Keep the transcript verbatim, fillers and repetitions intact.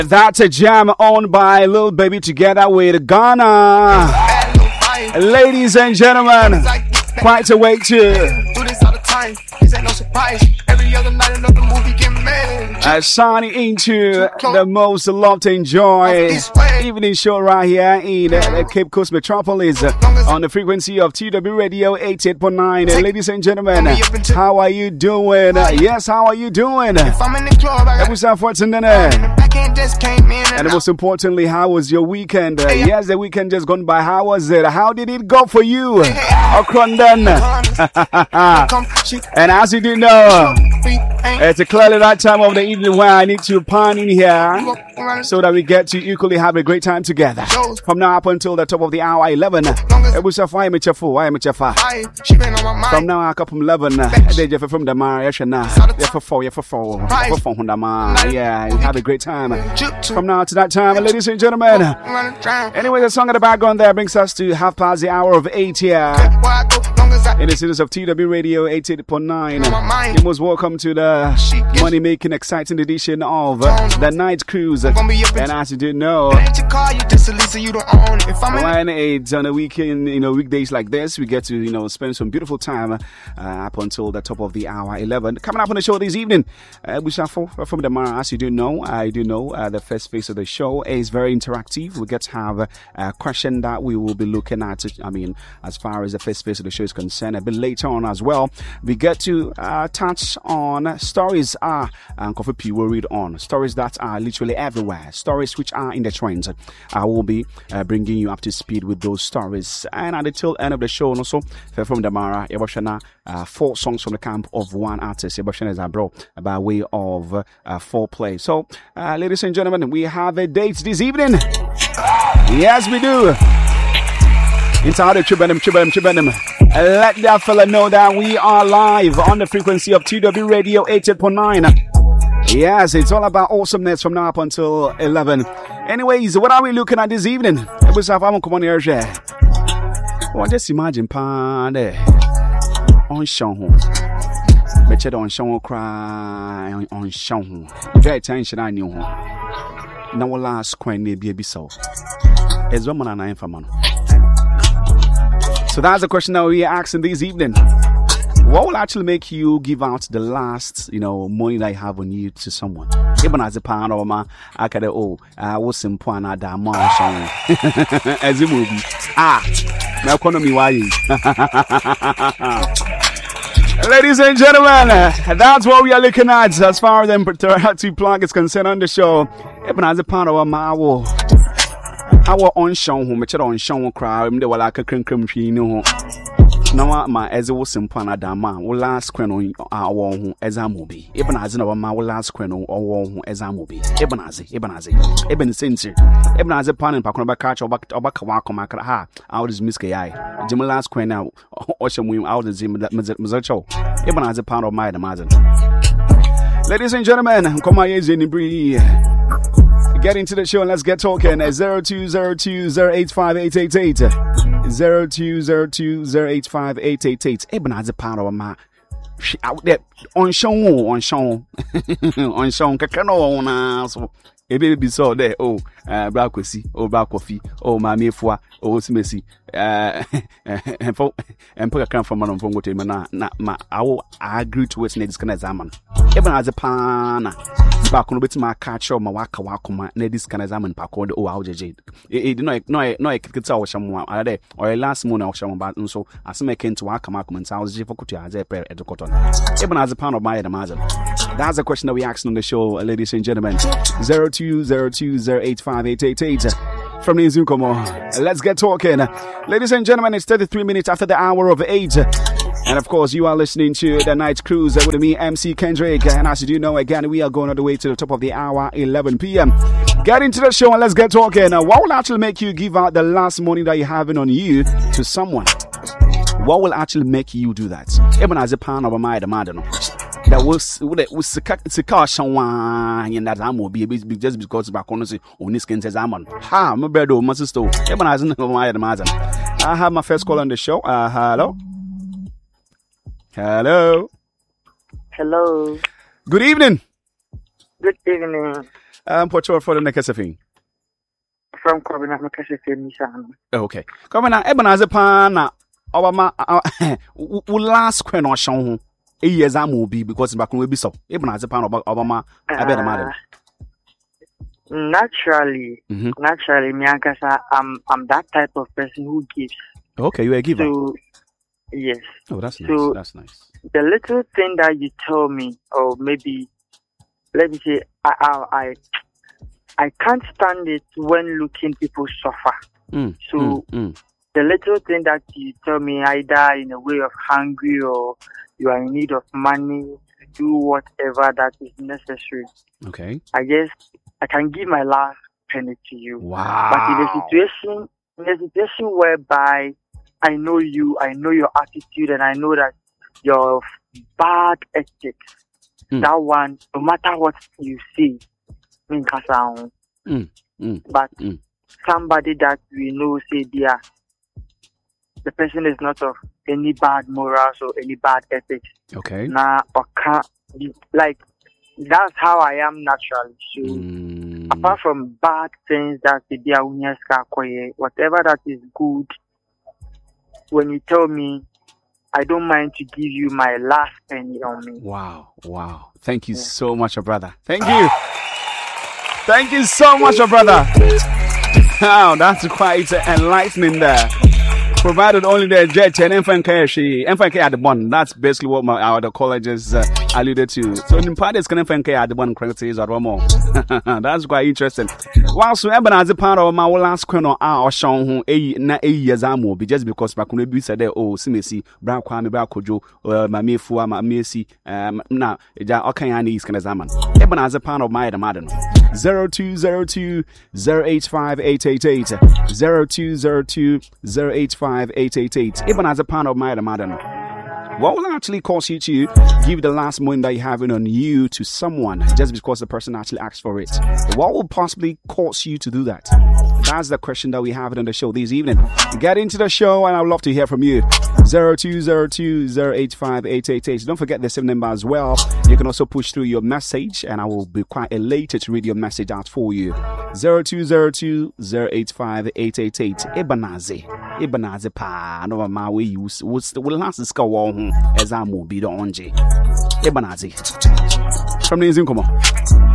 That's a jam owned by Lil Baby together with Ghana. Ladies and gentlemen, quite a wait to. This ain't no surprise. Every other night another movie get made. Uh, signing into the most loved to enjoy evening show right here in uh, the Cape Coast Metropolis uh, on the frequency of T W Radio eighty-eight point nine. Uh, ladies and gentlemen, uh, how are you doing? Uh, yes, how are you doing? Episode fourteen, uh, and most importantly, how was your weekend? Uh, yes, the weekend just gone by. How was it? How did it go for you? Okrondon. And as you do know, it's clearly that time of the evening where I need to pan in here so that we get to equally have a great time together. From now up until the top of the hour eleven, from now up from eleven, from the Mara, yeah, have a great time. From now to that time, ladies and gentlemen. Anyway, the song in the background there brings us to half past the hour of eight here in the series of T W Radio eighty-eight point nine. You're most welcome to the money-making, exciting edition of uh, the Night Cruise. And as you did know, when it's on a weekend, you know, weekdays like this, we get to, you know, spend some beautiful time uh, up until the top of the hour eleven. Coming up on the show this evening, uh, we shall from the Mara. As you do know, I do know uh, the first phase of the show is very interactive. We get to have uh, a question that we will be looking at. I mean, as far as the first phase of the show is concerned, a bit later on as well, we get to uh, touch on stories are and coffee P will read on stories that are literally everywhere, stories which are in the trends. I will be uh, bringing you up to speed with those stories, and at the till end of the show also from the Mara uh, four songs from the camp of one artist is bro by way of uh, foreplay. So uh, ladies and gentlemen, we have a date this evening. Yes, we do. Inside the Chibanum, Chibanum, Chibanum. Let that fella know that we are live on the frequency of T W Radio eighty-eight point nine. Yes, it's all about awesomeness from now up until eleven. Anyways, what are we looking at this evening? Well, just imagine, pan there. On Shang. Bet you don't show cry on Shang. Very attention, I knew. Now, last coin, maybe so. It's one man and man. So that's the question that we are asking this evening. What will actually make you give out the last, you know, money that you have on you to someone? Even as a pound or ma, I can oh, I was some point at that man as a movie. Ah, my economy, why? Ladies and gentlemen, that's what we are looking at as far as the interactive plug is concerned on the show. Even as a pound or ma, our on show home, which on show crowd, they were like a cream cream, you know. Now, my as a was simple, Adama, will last queno our home as a movie. Even as our ma will last queno or home as a movie. Even as it, even as it, even since it, even as a pan and Pacoba catch or back or back a walk on my car, out is Miss K I. Jim last queno or some wing out as him that Mazacho, even as a pound of my Amazon. Ladies and gentlemen, come my ears in the get into the show and let's get talking. zero two zero two zero eight five eight eight eight. zero two zero two zero eight five eight eight eight. Eben has a pound of my out there on show, on show, on show. Kakano on so. A baby saw there. Oh, uh, black coffee, oh, black coffee, oh, my mefua, oh, Smissy, uh, and for and put a crown from one of them. Na, na, ma, I will agree to it. This kind of zaman. Even as a pan, back on a bit my catch or my waka waka, this kind of zaman, pack on the oh, I'll jade. It no, no, no, I could tell someone other day or a last moon or someone, but so as I make into waka makumans, I was difficult as a pair at the cotton. Even as a pound of my Amazon. That's a question that we asked on the show, ladies and gentlemen. Zero two zero two zero eight five eight eight eight. From Nizukomo. Let's get talking. Ladies and gentlemen, it's thirty-three minutes after the hour of eight. And of course, you are listening to the Night Cruise with me, M C Kendrick. And as you do know, again, we are going all the way to the top of the hour, eleven p.m. Get into the show and let's get talking. What will actually make you give out the last money that you're having on you to someone? What will actually make you do that? Even as a pound of my demand. That was was a car someone and that I'm will be just because back on this on this skin says I'm on. Ha, my bed, my sister. Even as my Amazon. I have my first call on the show. Uh, hello. Hello. Hello. Good evening. Good evening. Um, Portugal for the next thing. From Kobina Makasha. Okay. Kobina, Ebenezer Pana, Obama, last question on Sean. A years I will be because back will be so. Ebenezer Pana, Obama, I better matter. Naturally, mm-hmm. naturally, Miankasa, I'm I'm that type of person who gives. Okay, you are a giver. So, yes. Oh, that's nice. So, that's nice. The little thing that you tell me, or maybe, let me say, I I I, I can't stand it when looking people suffer. Mm, so, mm, mm. the little thing that you tell me, either in a way of hungry or you are in need of money to do whatever that is necessary. Okay. I guess I can give my last penny to you. Wow. But in a situation, in a situation whereby I know you, I know your attitude, and I know that your bad ethics, mm. that one, no matter what you see, mean mm. mm. but mm. somebody that we know say there, the person is not of any bad morals or any bad ethics. Okay. Nah, or can't be, like that's how I am naturally. So mm. apart from bad things that the dear whatever that is good, when you tell me, I don't mind to give you my last penny on me. Wow, wow. Thank you yeah. so much, brother. Thank you. Thank you so much, brother. Wow, that's quite enlightening there. Provided only the judge and M F K she M F K at the bond. That's basically what my our the colleges uh, alluded to. So in part is can M F K at the bond credits or more. That's quite interesting. While so even as a part of my last question or shown who a na a years amu be just because back when we said oh simesi bra kwame bra kojo ma mefu ma mesi um na ja okay ani is kind of zaman. Even as a part of my the madam zero two zero two zero eight five eight eight eight zero two zero two zero eight five eight eight eight. Even as a part of my madam, what will actually cause you to give the last money that you have on you to someone just because the person actually asked for it? What will possibly cause you to do that? That's the question that we have on the show this evening. Get into the show and I would love to hear from you. zero two zero two zero eight five eight eight eight. Don't forget the same number as well. You can also push through your message and I will be quite elated to read your message out for you. zero two zero two zero eight five eight eight eight. Ebanaze. Ebanaze pa. No ma we use. Will last score on as I will be the onje. Ebanaze. From the Zoom, come on.